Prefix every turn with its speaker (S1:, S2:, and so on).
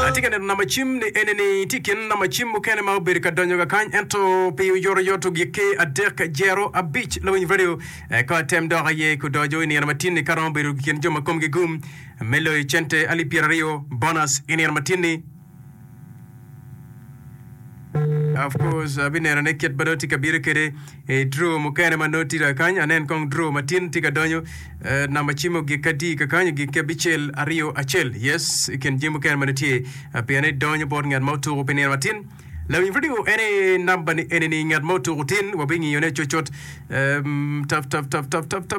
S1: Atika na machim ni eneni tikin na machim mukene maubiri kadonyo gakany ento piu yoro yoto gike adek jero a beach lawin radio ka tem doga ye kudojo ini matini karon biru giken joma kom gigum melo chente ali pirario bonus ini matini. Of course, binera nekit badoti kabira kere draw mukene manoti da kanya anen kong draw matin tika donyo na machimo gikadi kakanya gikabichel ario achel. Yes, iken jimu kene manoti piane donyo board ngat moto opinion matin. Lawin video any number any ngat moto routine wabingi yone chochot tough